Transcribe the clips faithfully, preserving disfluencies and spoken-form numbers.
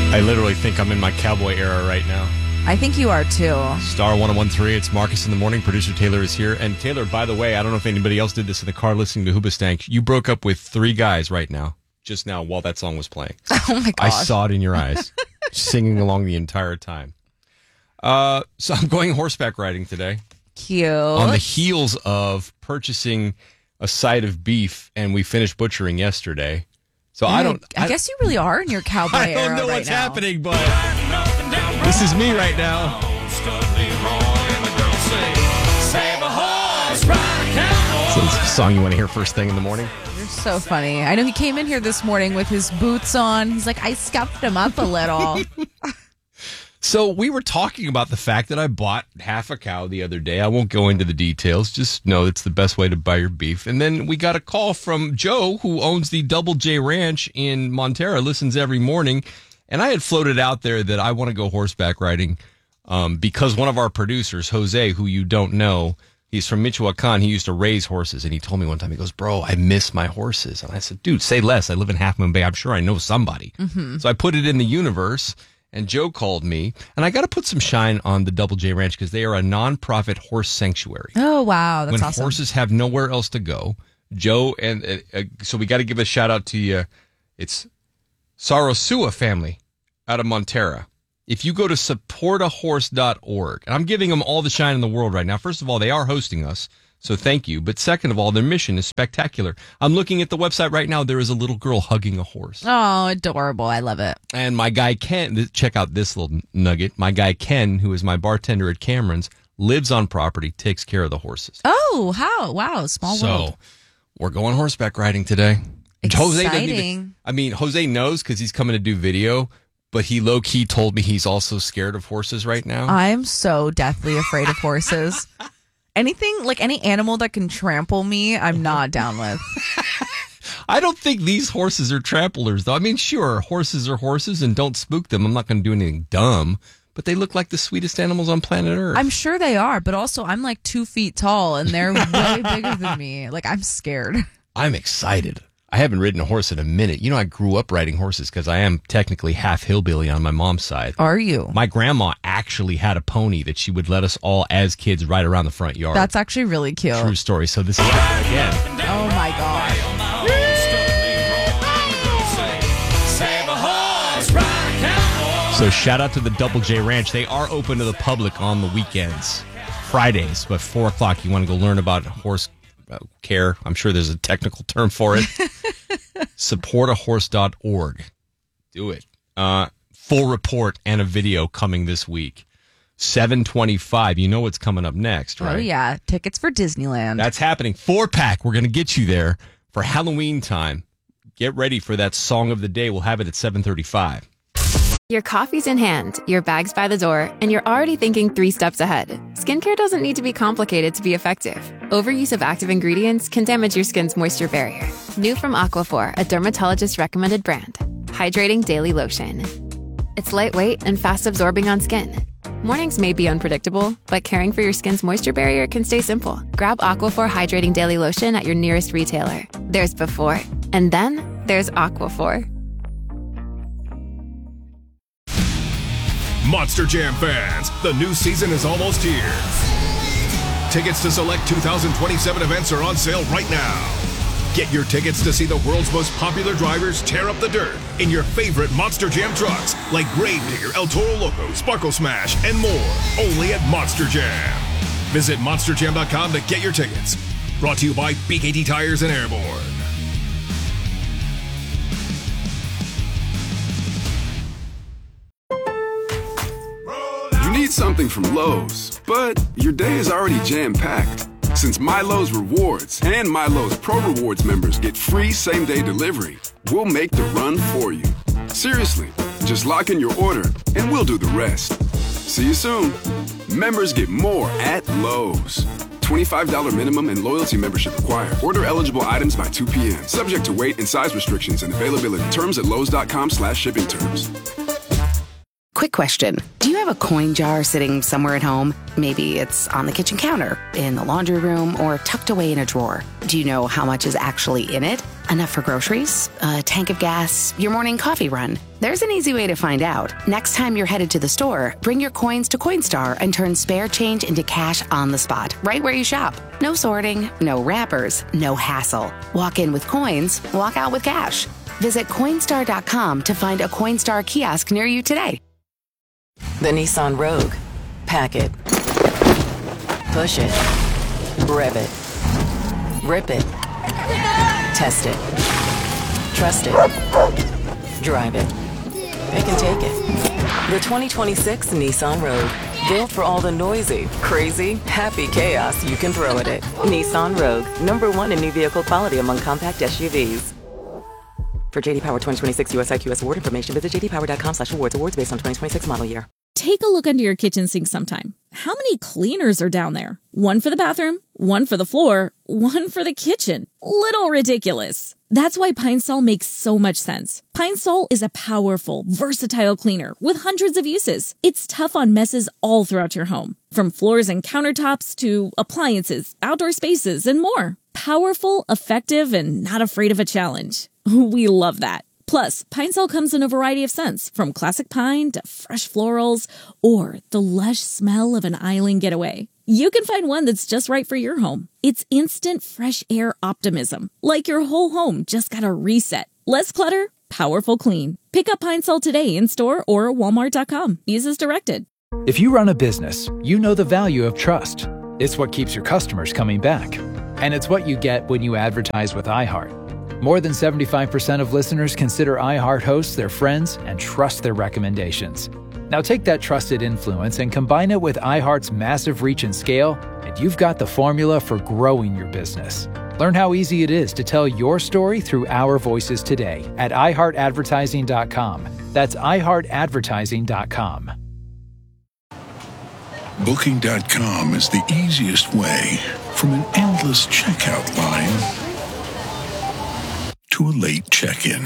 I literally think I'm in my cowboy era right now. I think you are too. Star one oh one point three, it's Marcus in the Morning. Producer Taylor is here. And Taylor, by the way, I don't know if anybody else did this in the car listening to Hoobastank. You broke up with three guys right now, just now while that song was playing. Oh my gosh. I saw it in your eyes, singing along the entire time. Uh, so I'm going horseback riding today. Cute. On the heels of purchasing a side of beef, and we finished butchering yesterday. So yeah, I don't. I, I guess you really are in your cowboy I don't era know right what's now. happening, but this is me right now. So it's a song you want to hear first thing in the morning? You're so funny. I know he came in here this morning with his boots on. He's like, I scuffed him up a little. So we were talking about the fact that I bought half a cow the other day. I won't go into the details. Just know it's the best way to buy your beef. And then we got a call from Joe, who owns the Double J Ranch in Montera, listens every morning. And I had floated out there that I want to go horseback riding um, because one of our producers, Jose, who you don't know, he's from Michoacan. He used to raise horses. And he told me one time, he goes, bro, I miss my horses. And I said, dude, say less. I live in Half Moon Bay. I'm sure I know somebody. Mm-hmm. So I put it in the universe. And Joe called me, and I got to put some shine on the Double J Ranch because they are a nonprofit horse sanctuary. Oh, wow. That's when awesome. Horses have nowhere else to go, Joe, and uh, uh, so we got to give a shout out to you. It's Sarasua family out of Montera. If you go to support a horse dot org, and I'm giving them all the shine in the world right now. First of all, they are hosting us, so thank you. But second of all, their mission is spectacular. I'm looking at the website right now. There is a little girl hugging a horse. Oh, adorable. I love it. And my guy Ken, check out this little nugget. My guy Ken, who is my bartender at Cameron's, lives on property, takes care of the horses. Oh, how? Wow, small so, world. So we're going horseback riding today. Jose doesn't Exciting. even, I mean, Jose knows because he's coming to do video, but he low-key told me he's also scared of horses right now. I'm so deathly afraid of horses. Anything, like any animal that can trample me, I'm not down with. I don't think these horses are tramplers, though. I mean, sure, horses are horses, and don't spook them. I'm not going to do anything dumb, but they look like the sweetest animals on planet Earth. I'm sure they are, but also I'm like two feet tall, and they're way bigger than me. Like, I'm scared. I'm excited. I haven't ridden a horse in a minute. You know, I grew up riding horses because I am technically half hillbilly on my mom's side. Are you? My grandma actually had a pony that she would let us all as kids ride around the front yard. That's actually really cute. True story. So this is again. Oh my gosh. So shout out to the Double J Ranch. They are open to the public on the weekends. Fridays, but four o'clock you want to go learn about horse care. I'm sure there's a technical term for it. support a horse dot org. Do it. Uh, full report and a video coming this week. seven twenty-five. You know what's coming up next, right? Oh, yeah. Tickets for Disneyland. That's happening. Four pack. We're going to get you there for Halloween time. Get ready for that song of the day. We'll have it at seven thirty-five. Your coffee's in hand, your bag's by the door, and you're already thinking three steps ahead. Skincare doesn't need to be complicated to be effective. Overuse of active ingredients can damage your skin's moisture barrier. New from Aquaphor, a dermatologist-recommended brand. Hydrating Daily Lotion. It's lightweight and fast-absorbing on skin. Mornings may be unpredictable, but caring for your skin's moisture barrier can stay simple. Grab Aquaphor Hydrating Daily Lotion at your nearest retailer. There's before, and then there's Aquaphor. Monster Jam fans, the new season is almost here. Tickets to select two thousand twenty-seven events are on sale right now. Get your tickets to see the world's most popular drivers tear up the dirt in your favorite Monster Jam trucks like Gravedigger, El Toro Loco, Sparkle Smash, and more. Only at Monster Jam. Visit monster jam dot com to get your tickets. Brought to you by B K T Tires and Airborne. You need something from Lowe's, but your day is already jam-packed. Since MyLowe's Rewards and MyLowe's Pro Rewards members get free same-day delivery, we'll make the run for you. Seriously, just lock in your order and we'll do the rest. See you soon. Members get more at Lowe's. twenty-five dollars minimum and loyalty membership required. Order eligible items by two p.m. Subject to weight and size restrictions and availability. Terms at lowes dot com slash shipping terms. Quick question. Do you have a coin jar sitting somewhere at home? Maybe it's on the kitchen counter, in the laundry room, or tucked away in a drawer. Do you know how much is actually in it? Enough for groceries, a tank of gas, your morning coffee run? There's an easy way to find out. Next time you're headed to the store, bring your coins to Coinstar and turn spare change into cash on the spot, right where you shop. No sorting, no wrappers, no hassle. Walk in with coins, walk out with cash. Visit Coinstar dot com to find a Coinstar kiosk near you today. The Nissan Rogue. Pack it. Push it. Rev it. Rip it. Test it. Trust it. Drive it. Pick and take it. The twenty twenty-six Nissan Rogue. Built for all the noisy, crazy, happy chaos you can throw at it. Nissan Rogue. Number one in new vehicle quality among compact S U Vs. For J D Power twenty twenty-six U S I Q S award information, visit j d power dot com slash awards. Awards based on twenty twenty-six model year. Take a look under your kitchen sink sometime. How many cleaners are down there? One for the bathroom, one for the floor, one for the kitchen. Little ridiculous. That's why Pine Sol makes so much sense. Pine Sol is a powerful, versatile cleaner with hundreds of uses. It's tough on messes all throughout your home, from floors and countertops to appliances, outdoor spaces, and more. Powerful, effective, and not afraid of a challenge. We love that. Plus, Pine Sol comes in a variety of scents, from classic pine to fresh florals or the lush smell of an island getaway. You can find one that's just right for your home. It's instant fresh air optimism, like your whole home just got a reset. Less clutter, powerful clean. Pick up Pine Sol today in store or walmart dot com. Use as directed. If you run a business, you know the value of trust. It's what keeps your customers coming back. And it's what you get when you advertise with iHeart. More than seventy-five percent of listeners consider iHeart hosts their friends and trust their recommendations. Now take that trusted influence and combine it with iHeart's massive reach and scale, and you've got the formula for growing your business. Learn how easy it is to tell your story through our voices today at i heart advertising dot com. That's i heart advertising dot com. Booking dot com is the easiest way from an endless checkout line to a late check-in.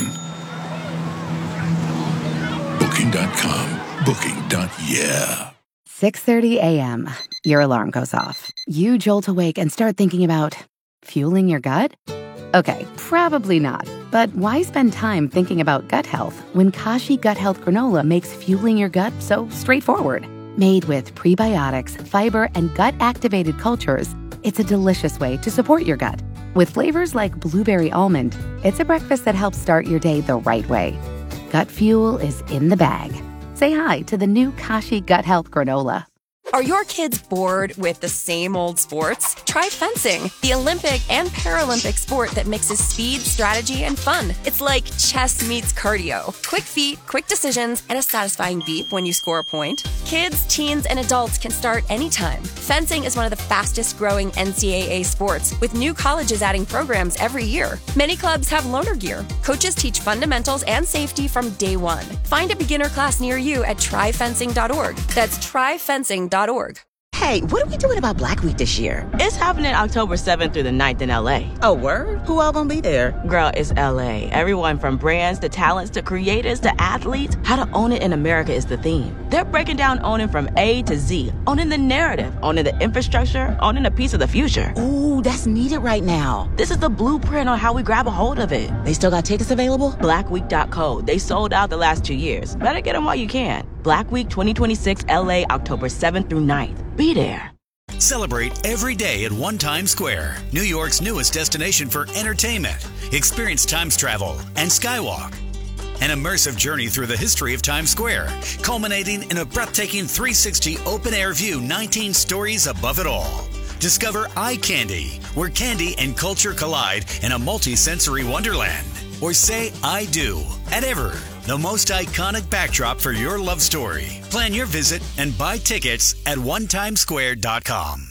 Booking dot com. Booking. Yeah. six thirty a.m. Your alarm goes off. You jolt awake and start thinking about fueling your gut? Okay, probably not. But why spend time thinking about gut health when Kashi Gut Health Granola makes fueling your gut so straightforward? Made with prebiotics, fiber, and gut-activated cultures, it's a delicious way to support your gut. With flavors like blueberry almond, it's a breakfast that helps start your day the right way. Gut fuel is in the bag. Say hi to the new Kashi Gut Health Granola. Are your kids bored with the same old sports? Try fencing, the Olympic and Paralympic sport that mixes speed, strategy, and fun. It's like chess meets cardio. Quick feet, quick decisions, and a satisfying beep when you score a point. Kids, teens, and adults can start anytime. Fencing is one of the fastest growing N C double A sports, with new colleges adding programs every year. Many clubs have loaner gear. Coaches teach fundamentals and safety from day one. Find a beginner class near you at try fencing dot org. That's try fencing dot org. Hey, what are we doing about Black Week this year? It's happening October seventh through the ninth in L A. Oh, word? Who all gonna be there? Girl, it's L A. Everyone from brands to talents to creators to athletes. How to own it in America is the theme. They're breaking down owning from A to Z. Owning the narrative, owning the infrastructure, owning a piece of the future. Ooh, that's needed right now. This is the blueprint on how we grab a hold of it. They still got tickets available? black week dot co. They sold out the last two years. Better get them while you can. Black Week twenty twenty-six L A, October seventh through ninth. Be there. Celebrate every day at One Times Square, New York's newest destination for entertainment. Experience Times travel and Skywalk. An immersive journey through the history of Times Square, culminating in a breathtaking three sixty open-air view, nineteen stories above it all. Discover Eye Candy, where candy and culture collide in a multi-sensory wonderland. Or say I do at Ever, the most iconic backdrop for your love story. Plan your visit and buy tickets at one times square dot com.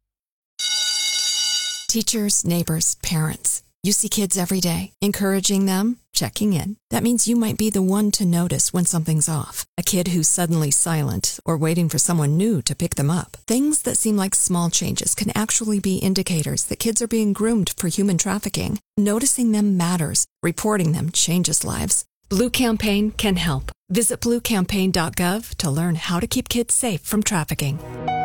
Teachers, neighbors, parents. You see kids every day. Encouraging them, checking in. That means you might be the one to notice when something's off. A kid who's suddenly silent or waiting for someone new to pick them up. Things that seem like small changes can actually be indicators that kids are being groomed for human trafficking. Noticing them matters. Reporting them changes lives. Blue Campaign can help. Visit blue campaign dot gov to learn how to keep kids safe from trafficking.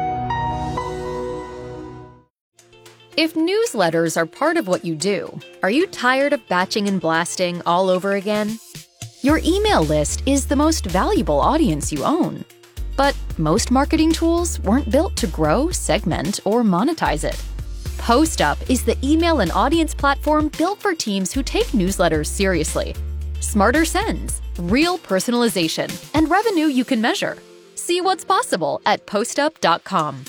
If newsletters are part of what you do, are you tired of batching and blasting all over again? Your email list is the most valuable audience you own. But most marketing tools weren't built to grow, segment, or monetize it. PostUp is the email and audience platform built for teams who take newsletters seriously. Smarter sends, real personalization, and revenue you can measure. See what's possible at postup dot com.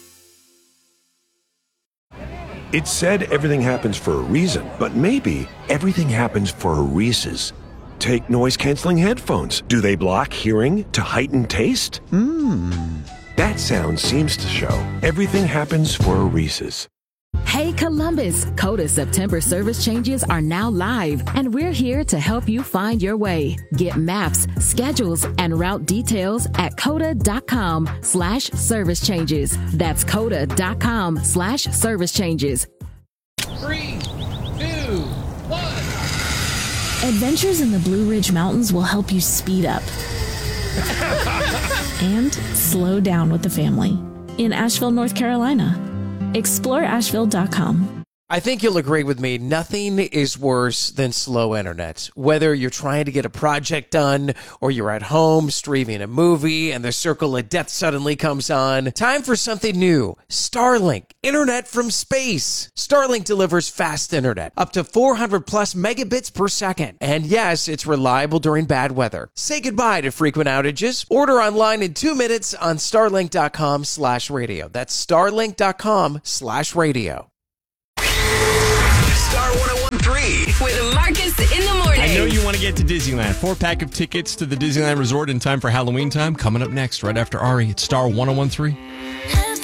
It's said everything happens for a reason, but maybe everything happens for a Reese's. Take noise-canceling headphones. Do they block hearing to heighten taste? Mmm. That sound seems to show everything happens for a Reese's. Hey Columbus, Coda September service changes are now live, and we're here to help you find your way. Get maps, schedules, and route details at coda.com slash service changes. That's coda.com slash service changes. Three, two, one. Adventures in the Blue Ridge Mountains will help you speed up and slow down with the family in Asheville, North Carolina. explore asheville dot com. I think you'll agree with me. Nothing is worse than slow internet. Whether you're trying to get a project done or you're at home streaming a movie and the circle of death suddenly comes on. Time for something new. Starlink. Internet from space. Starlink delivers fast internet. Up to four hundred plus megabits per second. And yes, it's reliable during bad weather. Say goodbye to frequent outages. Order online in two minutes on starlink.com slash radio. That's starlink.com slash radio. Star one oh one point three with Marcus in the morning. I know you want to get to Disneyland. Four pack of tickets to the Disneyland Resort in time for Halloween time. Coming up next, right after Ari, it's Star one oh one point three.